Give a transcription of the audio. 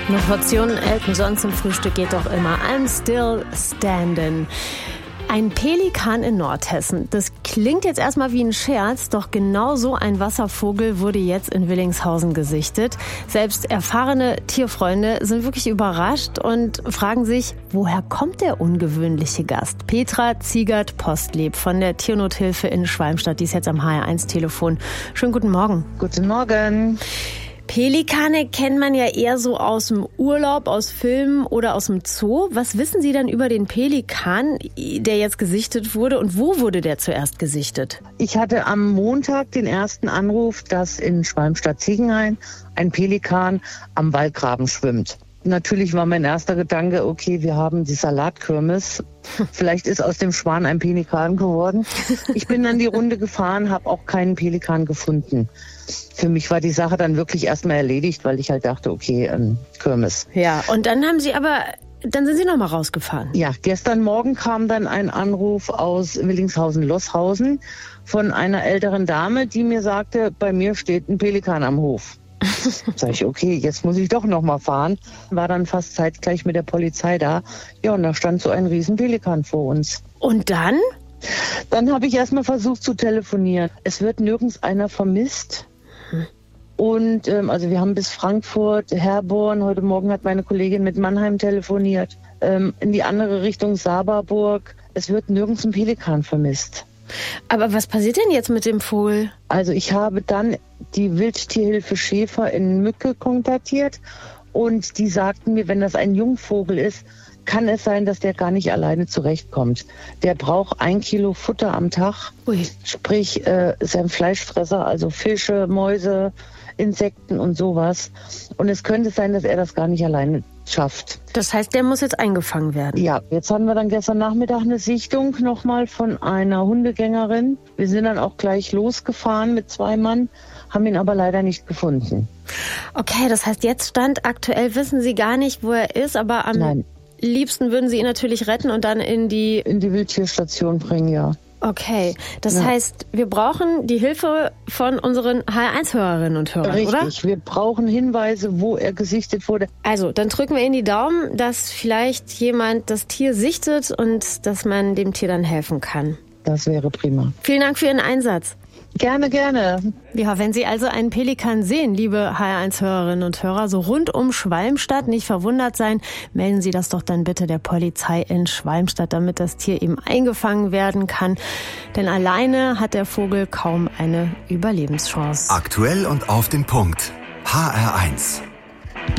Eine Portion Elton John zum Frühstück geht doch immer. I'm still standing. Ein Pelikan in Nordhessen. Das klingt jetzt erstmal wie ein Scherz, doch genau so ein Wasservogel wurde jetzt in Willingshausen gesichtet. Selbst erfahrene Tierfreunde sind wirklich überrascht und fragen sich, woher kommt der ungewöhnliche Gast? Petra Ziegert-Postleb von der Tiernothilfe in Schwalmstadt, die ist jetzt am HR1-Telefon. Schönen guten Morgen. Guten Morgen. Pelikane kennt man ja eher so aus dem Urlaub, aus Filmen oder aus dem Zoo. Was wissen Sie denn über den Pelikan, der jetzt gesichtet wurde, und wo wurde der zuerst gesichtet? Ich hatte am Montag den ersten Anruf, dass in Schwalmstadt-Ziegenhain ein Pelikan am Waldgraben schwimmt. Natürlich war mein erster Gedanke, okay, wir haben die Salatkirmes. Vielleicht ist aus dem Schwan ein Pelikan geworden. Ich bin dann die Runde gefahren, habe auch keinen Pelikan gefunden. Für mich war die Sache dann wirklich erstmal erledigt, weil ich halt dachte, okay, Kirmes. Ja, und dann sind Sie nochmal rausgefahren. Ja, gestern Morgen kam dann ein Anruf aus Willingshausen-Losshausen von einer älteren Dame, die mir sagte, bei mir steht ein Pelikan am Hof. Sag ich, okay, jetzt muss ich doch nochmal fahren. War dann fast zeitgleich mit der Polizei da. Ja, und da stand so ein riesen Pelikan vor uns. Und dann? Dann habe ich erstmal versucht zu telefonieren. Es wird nirgends einer vermisst. Und also wir haben bis Frankfurt, Herborn, heute Morgen hat meine Kollegin mit Mannheim telefoniert, in die andere Richtung Saberburg. Es wird nirgends ein Pelikan vermisst. Aber was passiert denn jetzt mit dem Vogel? Also ich habe dann die Wildtierhilfe Schäfer in Mücke kontaktiert und die sagten mir, wenn das ein Jungvogel ist, kann es sein, dass der gar nicht alleine zurechtkommt. Der braucht 1 Kilo Futter am Tag, sprich ist ein Fleischfresser, also Fische, Mäuse, Insekten und sowas. Und es könnte sein, dass er das gar nicht alleine schafft. Das heißt, der muss jetzt eingefangen werden? Ja, jetzt hatten wir dann gestern Nachmittag eine Sichtung nochmal von einer Hundegängerin. Wir sind dann auch gleich losgefahren mit 2 Mann, haben ihn aber leider nicht gefunden. Okay, das heißt, jetzt Stand aktuell wissen Sie gar nicht, wo er ist, aber am liebsten würden Sie ihn natürlich retten und dann in die Wildtierstation bringen, ja. Okay, das heißt, wir brauchen die Hilfe von unseren HR1-Hörerinnen und Hörern, oder? Richtig, wir brauchen Hinweise, wo er gesichtet wurde. Also, dann drücken wir Ihnen die Daumen, dass vielleicht jemand das Tier sichtet und dass man dem Tier dann helfen kann. Das wäre prima. Vielen Dank für Ihren Einsatz. Gerne, gerne. Ja, wenn Sie also einen Pelikan sehen, liebe HR1-Hörerinnen und Hörer, so rund um Schwalmstadt, nicht verwundert sein, melden Sie das doch dann bitte der Polizei in Schwalmstadt, damit das Tier eben eingefangen werden kann. Denn alleine hat der Vogel kaum eine Überlebenschance. Aktuell und auf den Punkt. HR1.